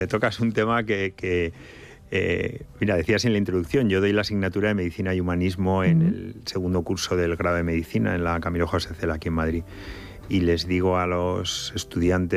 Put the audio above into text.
Tocas un tema que mira, decías en la introducción, yo doy la asignatura de Medicina y Humanismo en el segundo curso del grado de Medicina en la Camilo José Cela aquí en Madrid. Y les digo a los estudiantes